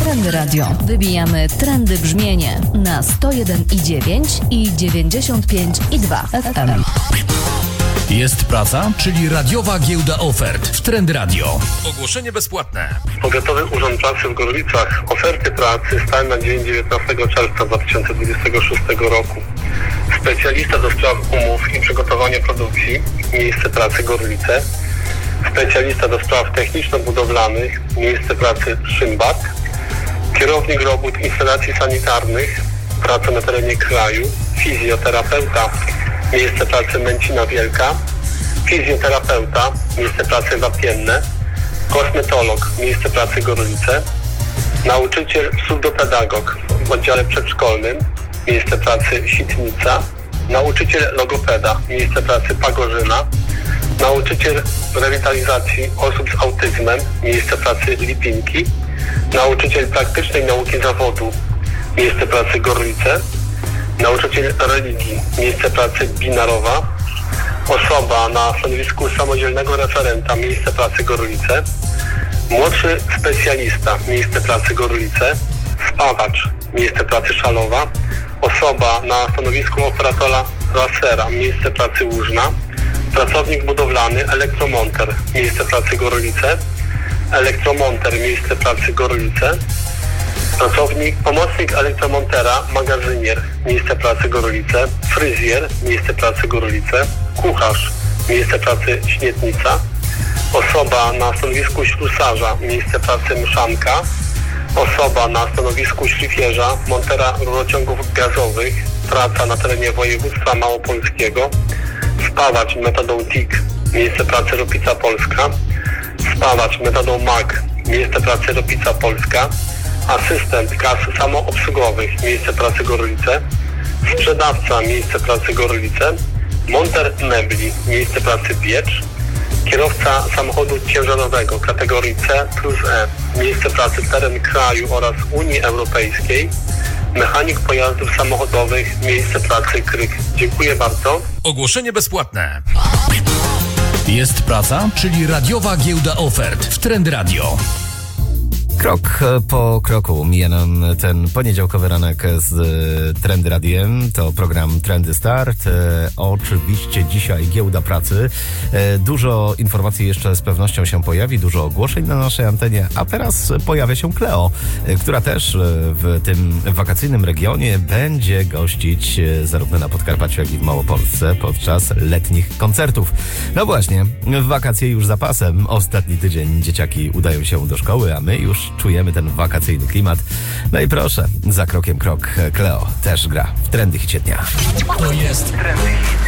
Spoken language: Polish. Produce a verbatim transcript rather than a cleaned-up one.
Trendy Radio. Wybijamy trendy brzmienie na sto jeden i dziewięć i dziewięćdziesiąt pięć i dwa F M. Jest praca, czyli radiowa giełda ofert w Trendy Radio. Ogłoszenie bezpłatne. Powiatowy Urząd Pracy w Gorlicach. Oferty pracy stałe na dzień dziewiętnastego czerwca dwa tysiące dwudziestego szóstego roku. Specjalista do spraw umów i przygotowania produkcji. Miejsce pracy Gorlice. Specjalista do spraw techniczno-budowlanych. Miejsce pracy Szynbak. Kierownik robót instalacji sanitarnych. Praca na terenie kraju. Fizjoterapeuta. Miejsce pracy Męcina Wielka. Fizjoterapeuta. Miejsce pracy Wapienne. Kosmetolog. Miejsce pracy Gorlice. Nauczyciel surdopedagog w oddziale przedszkolnym. Miejsce pracy Sitnica. Nauczyciel logopeda. Miejsce pracy Pagorzyna. Nauczyciel rewitalizacji osób z autyzmem. Miejsce pracy Lipinki. Nauczyciel praktycznej nauki zawodu. Miejsce pracy Gorlice. Nauczyciel religii. Miejsce pracy Binarowa. Osoba na stanowisku samodzielnego referenta. Miejsce pracy Gorlice. Młodszy specjalista. Miejsce pracy Gorlice. Spawacz. Miejsce pracy Szalowa. Osoba na stanowisku operatora lasera. Miejsce pracy Łużna. Pracownik budowlany. Elektromonter. Miejsce pracy Gorlice. Elektromonter. Miejsce pracy Gorlice. Pracownik, pomocnik elektromontera, magazynier, miejsce pracy Gorlice, fryzjer, miejsce pracy Gorlice, kucharz, miejsce pracy Śnietnica, osoba na stanowisku ślusarza, miejsce pracy Mszanka, osoba na stanowisku szlifierza, montera rurociągów gazowych, praca na terenie województwa małopolskiego, spawacz metodą T I K, miejsce pracy Ropica Polska, spawacz metodą M A G, miejsce pracy Ropica Polska, asystent kas samoobsługowych, miejsce pracy Gorlice, sprzedawca, miejsce pracy Gorlice, monter mebli, miejsce pracy Biecz, kierowca samochodu ciężarowego kategorii C plus E, miejsce pracy teren kraju oraz Unii Europejskiej, mechanik pojazdów samochodowych, miejsce pracy Kryk. Dziękuję bardzo. Ogłoszenie bezpłatne. Jest praca, czyli radiowa giełda ofert w Trendy Radio. Krok po kroku mija nam ten poniedziałkowy ranek z Trendy Radiem. To program Trendy Start. E, oczywiście dzisiaj giełda pracy. E, dużo informacji jeszcze z pewnością się pojawi, dużo ogłoszeń na naszej antenie, a teraz pojawia się Kleo, e, która też w tym wakacyjnym regionie będzie gościć e, zarówno na Podkarpaciu, jak i w Małopolsce podczas letnich koncertów. No właśnie, w wakacje już za pasem. Ostatni tydzień dzieciaki udają się do szkoły, a my już czujemy ten wakacyjny klimat. No i proszę, za krokiem krok Kleo też gra w Trendy Hicie Dnia. To jest Trendy Hit.